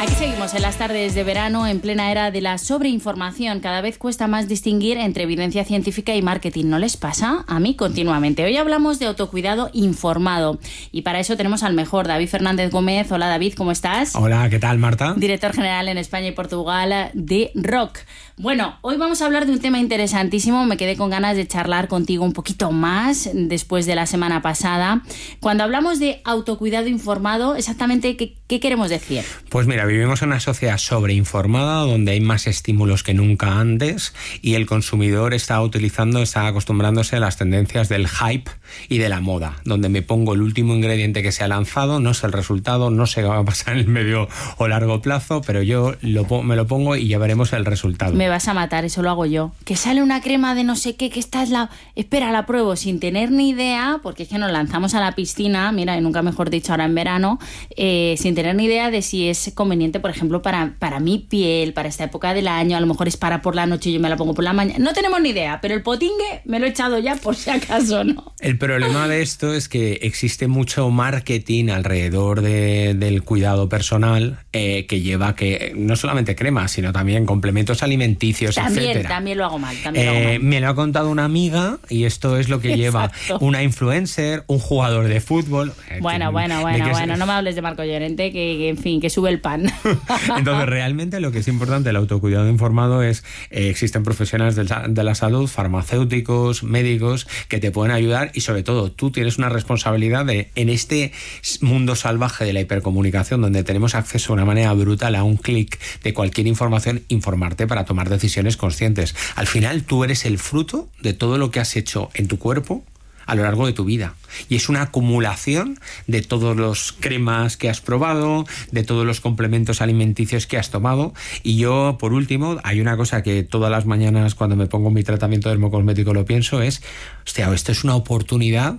Aquí seguimos en las tardes de verano, en plena era de la sobreinformación. Cada vez cuesta más distinguir entre evidencia científica y marketing. ¿No les pasa? A mí continuamente. Hoy hablamos de autocuidado informado. Y para eso tenemos al mejor, David Fernández Gómez. Hola David, ¿cómo estás? Hola, ¿qué tal, Marta? Director general en España y Portugal de ROC. Bueno, hoy vamos a hablar de un tema interesantísimo. Me quedé con ganas de charlar contigo un poquito más después de la semana pasada. Cuando hablamos de autocuidado informado, exactamente, ¿qué queremos decir? Pues mira, vivimos en una sociedad sobreinformada donde hay más estímulos que nunca antes y el consumidor está acostumbrándose a las tendencias del hype y de la moda, donde me pongo el último ingrediente que se ha lanzado, no sé el resultado, no sé qué va a pasar en el medio o largo plazo, pero yo me lo pongo y ya veremos el resultado. Me vas a matar, eso lo hago yo. Que sale una crema de no sé qué, que esta es la... Espera, la pruebo sin tener ni idea, porque es que nos lanzamos a la piscina, mira, y nunca mejor dicho ahora en verano, sin tener ni idea de si es conveniente, por ejemplo, para mi piel, para esta época del año, a lo mejor es para por la noche y yo me la pongo por la mañana. No tenemos ni idea, pero el potingue me lo he echado ya por si acaso, ¿no? El problema de esto es que existe mucho marketing alrededor del cuidado personal que lleva que no solamente cremas, sino también complementos alimenticios, etcétera. También lo hago mal. Me lo ha contado una amiga y esto es lo que lleva una influencer, un jugador de fútbol. Bueno, no me hables de Marco Llorente, que en fin, que sube el pan. Entonces, realmente lo que es importante el autocuidado informado es, existen profesionales de la salud, farmacéuticos, médicos, que te pueden ayudar y sobre todo tú tienes una responsabilidad en este mundo salvaje de la hipercomunicación donde tenemos acceso de una manera brutal a un clic de cualquier información, informarte para tomar decisiones conscientes. Al final tú eres el fruto de todo lo que has hecho en tu cuerpo a lo largo de tu vida. Y es una acumulación de todos los cremas que has probado, de todos los complementos alimenticios que has tomado. Y yo, por último, hay una cosa que todas las mañanas cuando me pongo mi tratamiento dermocosmético lo pienso, es, hostia, esto es una oportunidad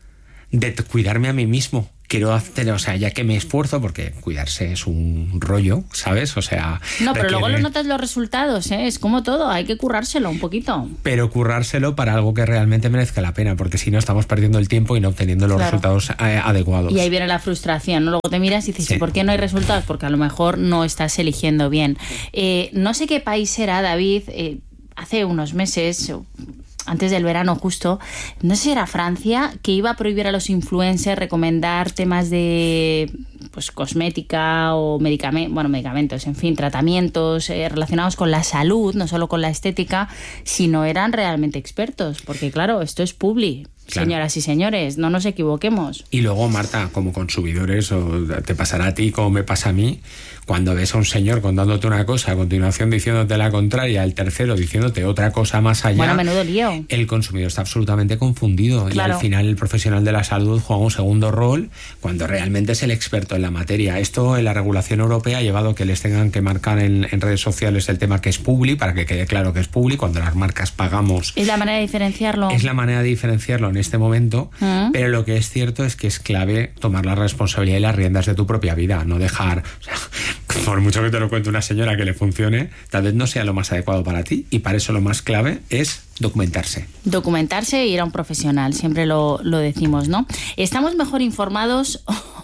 de cuidarme a mí mismo. Quiero hacer, o sea, ya que me esfuerzo, porque cuidarse es un rollo, ¿sabes? O sea... No, pero luego lo notas los resultados, ¿eh? Es como todo, hay que currárselo un poquito. Pero currárselo para algo que realmente merezca la pena, porque si no estamos perdiendo el tiempo y no obteniendo los resultados adecuados. Y ahí viene la frustración, ¿no? Luego te miras y dices, ¿y por qué no hay resultados? Porque a lo mejor no estás eligiendo bien. No sé qué país era, David, hace unos meses... antes del verano justo, no sé si era Francia, que iba a prohibir a los influencers recomendar temas de pues cosmética o medicamentos, en fin, tratamientos relacionados con la salud, no solo con la estética, si no eran realmente expertos, porque claro, esto es publi. Claro. Señoras y señores, no nos equivoquemos. Y luego, Marta, como consumidores, o te pasará a ti como me pasa a mí, cuando ves a un señor contándote una cosa, a continuación diciéndote la contraria, el tercero diciéndote otra cosa más allá. Bueno, menudo lío. El consumidor está absolutamente confundido. Claro. Y al final el profesional de la salud juega un segundo rol cuando realmente es el experto en la materia. Esto en la regulación europea ha llevado a que les tengan que marcar en redes sociales el tema que es publi, para que quede claro que es publi, cuando las marcas pagamos. ¿Es la manera de diferenciarlo? Es la manera de diferenciarlo en este momento, pero lo que es cierto es que es clave tomar la responsabilidad y las riendas de tu propia vida, no dejar, o sea, por mucho que te lo cuente una señora que le funcione, tal vez no sea lo más adecuado para ti, y para eso lo más clave es documentarse. Documentarse e ir a un profesional, siempre lo decimos, ¿no? ¿Estamos mejor informados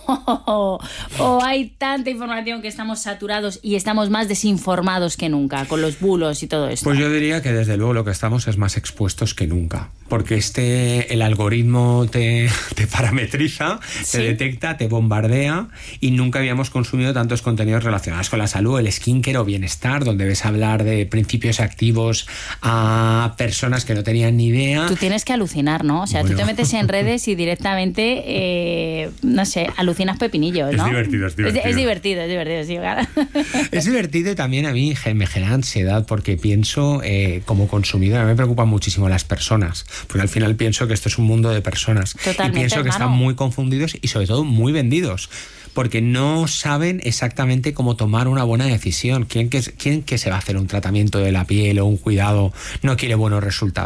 o hay tanta información que estamos saturados y estamos más desinformados que nunca con los bulos y todo esto? Pues yo diría que desde luego lo que estamos es más expuestos que nunca, porque el algoritmo te parametriza, ¿sí? Te detecta, te bombardea y nunca habíamos consumido tantos contenidos relacionados con la salud, el skincare o bienestar, donde ves hablar de principios activos a personas que no tenían ni idea. Tú tienes que alucinar, ¿no? O sea, tú te metes en redes y directamente, no sé, alucinas pepinillos, ¿no? Es divertido. Es divertido, sí, claro. Es divertido y también a mí me genera ansiedad porque pienso, como consumidor, a mí me preocupan muchísimo las personas, porque al final pienso que esto es un mundo de personas. Totalmente, y pienso que están muy confundidos y sobre todo muy vendidos, porque no saben exactamente cómo tomar una buena decisión. ¿Quién que se va a hacer un tratamiento de la piel o un cuidado no quiere buenos resultados?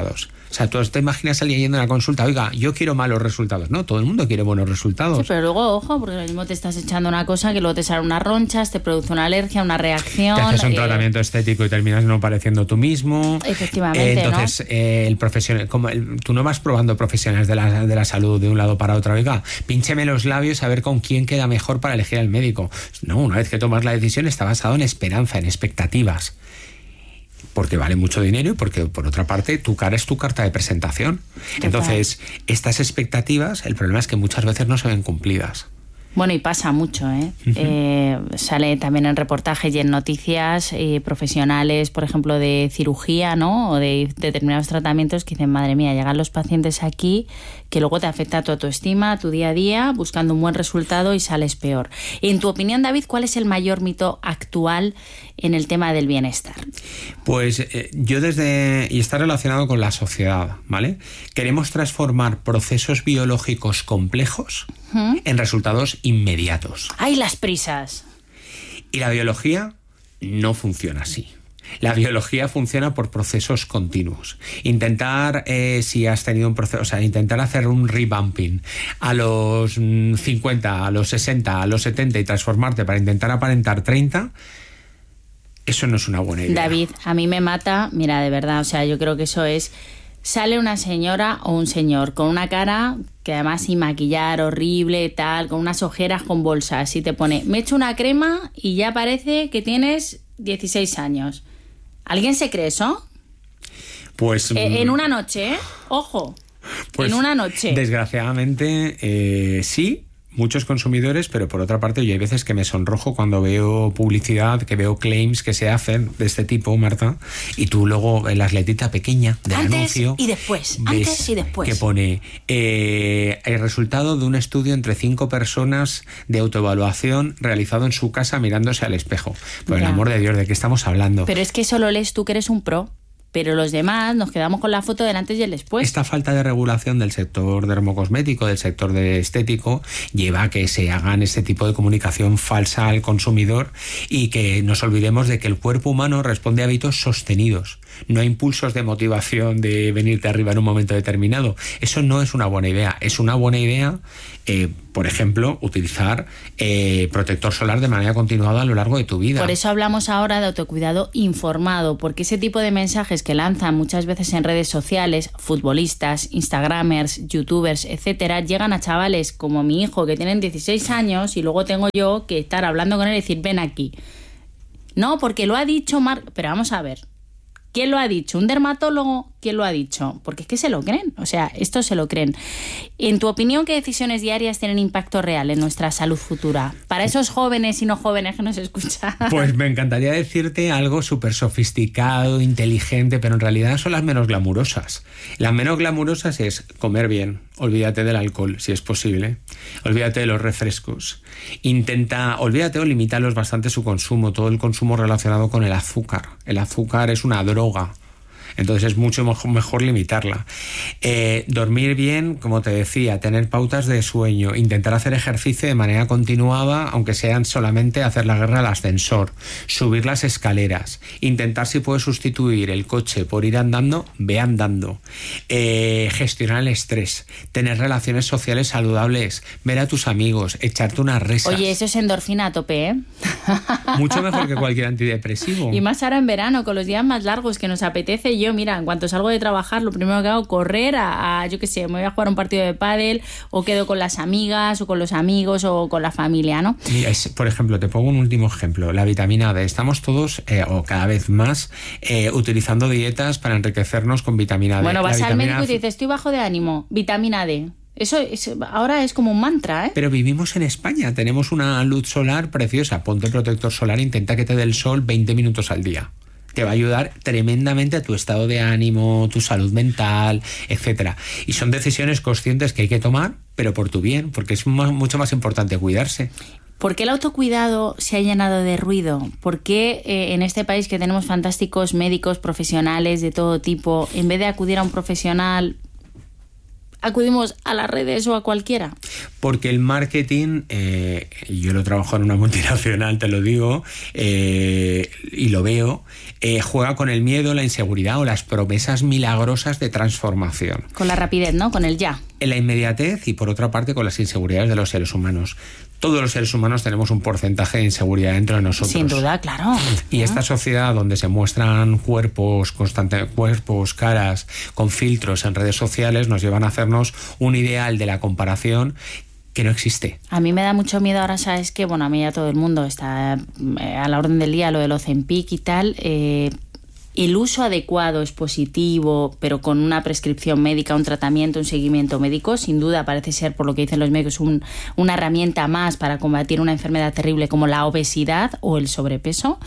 O sea, tú te imaginas a alguien yendo a una consulta, oiga, yo quiero malos resultados. No, todo el mundo quiere buenos resultados. Sí, pero luego, ojo, porque lo mismo te estás echando una cosa que luego te salen unas ronchas, te produce una alergia, una reacción. Te haces un tratamiento estético y terminas no pareciendo tú mismo. Efectivamente, entonces, el profesional, tú no vas probando profesionales de la salud de un lado para otro. Oiga, píncheme los labios a ver con quién queda mejor para elegir al médico. No, una vez que tomas la decisión está basado en esperanza, en expectativas. Porque vale mucho dinero y porque, por otra parte, tu cara es tu carta de presentación. Entonces, estas expectativas, el problema es que muchas veces no se ven cumplidas. Bueno, y pasa mucho, ¿eh? Sale también en reportajes y en noticias profesionales, por ejemplo, de cirugía, ¿no? O de determinados tratamientos que dicen, madre mía, llegan los pacientes aquí que luego te afecta a tu autoestima, a tu día a día, buscando un buen resultado y sales peor. En tu opinión, David, ¿cuál es el mayor mito actual en el tema del bienestar? Pues yo y está relacionado con la sociedad, ¿vale? Queremos transformar procesos biológicos complejos en resultados inmediatos. ¡Ay, las prisas! Y la biología no funciona así. La biología funciona por procesos continuos. Intentar, si has tenido un proceso, o sea, intentar hacer un revamping a los 50, a los 60, a los 70 y transformarte para intentar aparentar 30, eso no es una buena idea. David, a mí me mata, mira, de verdad, o sea, yo creo que eso es... Sale una señora o un señor con una cara que además sin maquillar, horrible, tal, con unas ojeras con bolsas y te pone, me echo una crema y ya parece que tienes 16 años. ¿Alguien se cree eso? Pues... en una noche, ¿eh? Ojo, pues, en una noche. Desgraciadamente, sí. Muchos consumidores, pero por otra parte yo hay veces que me sonrojo cuando veo publicidad, que veo claims que se hacen de este tipo, Marta, y tú luego en la letita pequeña del anuncio y después, ves antes y después, que pone el resultado de un estudio entre 5 personas de autoevaluación realizado en su casa mirándose al espejo. Por el amor de Dios, ¿de qué estamos hablando? Pero es que solo lees tú que eres un pro. Pero los demás nos quedamos con la foto del antes y el después. Esta falta de regulación del sector dermocosmético, del sector de estético, lleva a que se hagan este tipo de comunicación falsa al consumidor y que nos olvidemos de que el cuerpo humano responde a hábitos sostenidos, no a impulsos de motivación de venirte arriba en un momento determinado. Eso no es una buena idea. Es una buena idea, por ejemplo, utilizar protector solar de manera continuada a lo largo de tu vida. Por eso hablamos ahora de autocuidado informado, porque ese tipo de mensajes que lanzan muchas veces en redes sociales, futbolistas, instagramers, youtubers, etcétera, llegan a chavales como mi hijo que tienen 16 años y luego tengo yo que estar hablando con él y decir, ven aquí. No, porque lo ha dicho pero vamos a ver. ¿Quién lo ha dicho? ¿Un dermatólogo? ¿Quién lo ha dicho? Porque es que se lo creen, o sea, esto se lo creen. En tu opinión, ¿qué decisiones diarias tienen impacto real en nuestra salud futura? Para esos jóvenes y no jóvenes que nos escuchan. Pues me encantaría decirte algo súper sofisticado, inteligente, pero en realidad son las menos glamurosas. Las menos glamurosas es comer bien, olvídate del alcohol, si es posible, olvídate de los refrescos, olvídate o limítalos bastante su consumo, todo el consumo relacionado con el azúcar. El azúcar es una droga. Entonces es mucho mejor limitarla. Dormir bien, como te decía, tener pautas de sueño, intentar hacer ejercicio de manera continuada, aunque sean solamente hacer la guerra al ascensor, subir las escaleras, intentar si puedes sustituir el coche por ir andando, ve andando, gestionar el estrés, tener relaciones sociales saludables, ver a tus amigos, echarte unas risas. Oye, eso es endorfina a tope, ¿eh? Mucho mejor que cualquier antidepresivo. Y más ahora en verano, con los días más largos que nos apetece. Yo, mira, en cuanto salgo de trabajar, lo primero que hago, correr yo qué sé, me voy a jugar un partido de pádel, o quedo con las amigas, o con los amigos, o con la familia, ¿no? Mira, por ejemplo, te pongo un último ejemplo, la vitamina D. Estamos todos, o cada vez más, utilizando dietas para enriquecernos con vitamina D. Bueno, vas al médico y te dices, estoy bajo de ánimo, vitamina D. Eso ahora es como un mantra, ¿eh? Pero vivimos en España, tenemos una luz solar preciosa. Ponte protector solar, intenta que te dé el sol 20 minutos al día. Te va a ayudar tremendamente a tu estado de ánimo, tu salud mental, etcétera. Y son decisiones conscientes que hay que tomar, pero por tu bien, porque es mucho más importante cuidarse. ¿Por qué el autocuidado se ha llenado de ruido? ¿Por qué en este país que tenemos fantásticos médicos profesionales de todo tipo, en vez de acudir a un profesional, acudimos a las redes o a cualquiera? Porque el marketing, yo lo trabajo en una multinacional, te lo digo, y lo veo, juega con el miedo, la inseguridad o las promesas milagrosas de transformación. Con la rapidez, ¿no? Con el ya. En la inmediatez y, por otra parte, con las inseguridades de los seres humanos. Todos los seres humanos tenemos un porcentaje de inseguridad dentro de nosotros. Sin duda, claro. Y esta sociedad donde se muestran cuerpos, caras, con filtros en redes sociales, nos llevan a hacernos un ideal de la comparación que no existe. A mí me da mucho miedo ahora, ¿sabes qué? Bueno, a mí ya todo el mundo está a la orden del día, lo del Ozempic y tal. El uso adecuado es positivo, pero con una prescripción médica, un tratamiento, un seguimiento médico, sin duda parece ser, por lo que dicen los médicos, una herramienta más para combatir una enfermedad terrible como la obesidad o el sobrepeso.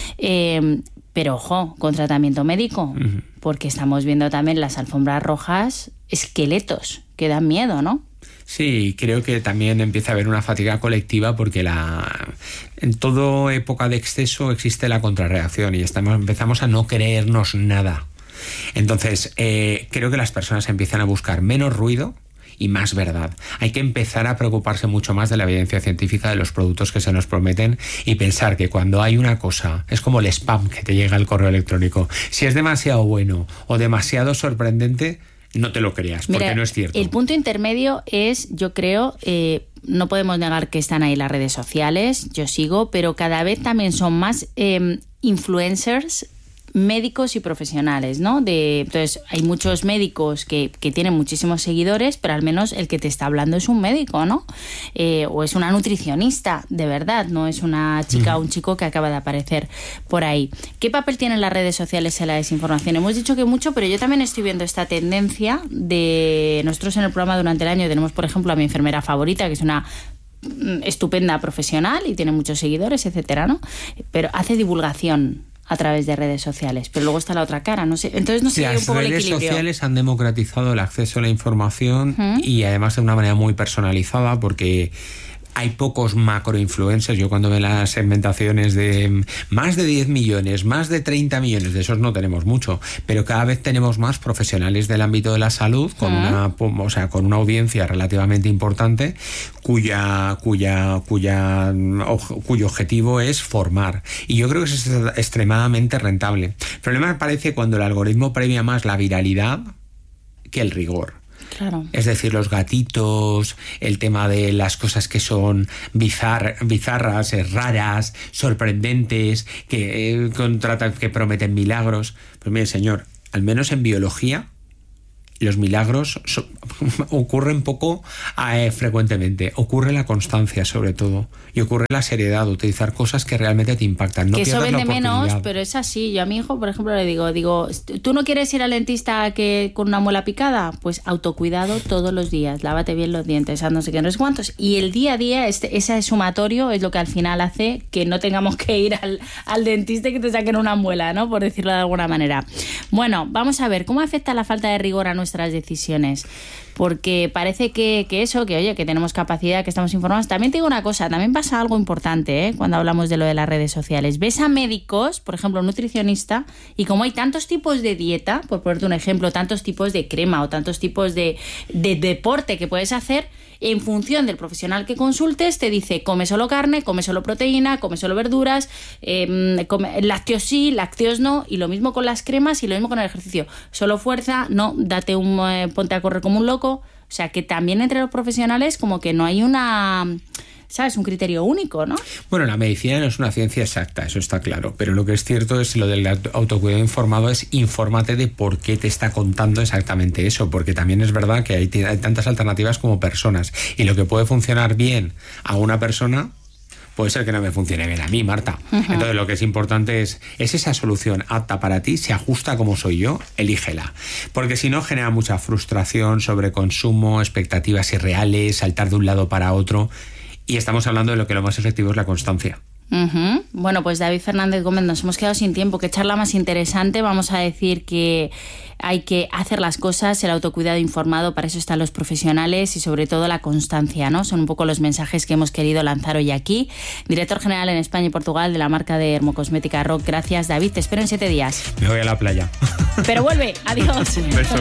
Pero ojo, con tratamiento médico, porque estamos viendo también las alfombras rojas, esqueletos que dan miedo, ¿no? Sí, creo que también empieza a haber una fatiga colectiva porque en toda época de exceso existe la contrarreacción y empezamos a no creernos nada. Entonces, creo que las personas empiezan a buscar menos ruido y más verdad. Hay que empezar a preocuparse mucho más de la evidencia científica de los productos que se nos prometen y pensar que cuando hay una cosa, es como el spam que te llega al correo electrónico. Si es demasiado bueno o demasiado sorprendente, no te lo creas, porque no es cierto. El punto intermedio es, yo creo, no podemos negar que están ahí las redes sociales, yo sigo, pero cada vez también son más influencers médicos y profesionales, ¿no? Entonces, hay muchos médicos que tienen muchísimos seguidores, pero al menos el que te está hablando es un médico, ¿no? O es una nutricionista, de verdad, no es una chica o un chico que acaba de aparecer por ahí. ¿Qué papel tienen las redes sociales en la desinformación? Hemos dicho que mucho, pero yo también estoy viendo esta tendencia de... Nosotros en el programa durante el año tenemos, por ejemplo, a mi enfermera favorita, que es una estupenda profesional y tiene muchos seguidores, etcétera, ¿no? Pero hace divulgación a través de redes sociales, pero luego está la otra cara, no sé, entonces no sé un poco el equilibrio. Las redes sociales han democratizado el acceso a la información y además de una manera muy personalizada, porque hay pocos macroinfluencers. Yo cuando veo las segmentaciones de más de 10 millones, más de 30 millones, de esos no tenemos mucho, pero cada vez tenemos más profesionales del ámbito de la salud con una audiencia relativamente importante cuyo objetivo es formar. Y yo creo que es extremadamente rentable. El problema me parece cuando el algoritmo premia más la viralidad que el rigor. Claro. Es decir, los gatitos, el tema de las cosas que son bizarras, raras, sorprendentes, que prometen milagros. Pues mire, señor, al menos en biología los milagros ocurren poco frecuentemente. Ocurre la constancia, sobre todo, y ocurre la seriedad, utilizar cosas que realmente te impactan. No que eso vende menos, pero es así. Yo a mi hijo, por ejemplo, le digo, ¿tú no quieres ir al dentista con una muela picada? Pues autocuidado todos los días, lávate bien los dientes, no sé qué, no sé cuántos. Y el día a día, ese sumatorio es lo que al final hace que no tengamos que ir al dentista y que te saquen una muela, ¿no? Por decirlo de alguna manera. Bueno, vamos a ver, ¿cómo afecta la falta de rigor a nuestras decisiones? Porque parece que tenemos capacidad, que estamos informados. También te digo una cosa, también pasa algo importante, cuando hablamos de lo de las redes sociales. Ves a médicos, por ejemplo, un nutricionista, y como hay tantos tipos de dieta, por ponerte un ejemplo, tantos tipos de crema o tantos tipos de deporte que puedes hacer, en función del profesional que consultes, te dice, come solo carne, come solo proteína, come solo verduras, lácteos sí, lácteos no, y lo mismo con las cremas y lo mismo con el ejercicio. Solo fuerza, no, ponte a correr como un loco. O sea, que también entre los profesionales como que no hay ¿sabes? Un criterio único, ¿no? Bueno, la medicina no es una ciencia exacta, eso está claro, pero lo que es cierto es lo del autocuidado informado es infórmate de por qué te está contando exactamente eso, porque también es verdad que hay tantas alternativas como personas, y lo que puede funcionar bien a una persona puede ser que no me funcione bien a mí, Marta. Entonces lo que es importante es esa solución apta para ti, se ajusta como soy yo, elígela. Porque si no genera mucha frustración, sobreconsumo, expectativas irreales, saltar de un lado para otro. Y estamos hablando de lo que lo más efectivo es la constancia. Bueno, pues David Fernández Gómez, nos hemos quedado sin tiempo. Qué charla más interesante. Vamos a decir que hay que hacer las cosas, el autocuidado informado, para eso están los profesionales, y sobre todo la constancia, ¿no? Son un poco los mensajes que hemos querido lanzar hoy aquí. Director general en España y Portugal de la marca de dermocosmética Rock. Gracias, David. Te espero en 7 días. Me voy a la playa. Pero vuelve. Adiós. Un beso.